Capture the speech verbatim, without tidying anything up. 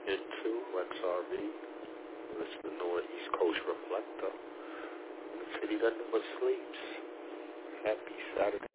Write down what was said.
into X R V, listening to an East Coast reflector, the city that never sleeps. Happy Saturday.